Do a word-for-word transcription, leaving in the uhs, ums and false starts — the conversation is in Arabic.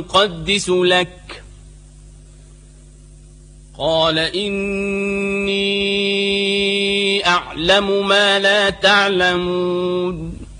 أقدس لك؟ قال إني أعلم ما لا تعلمون.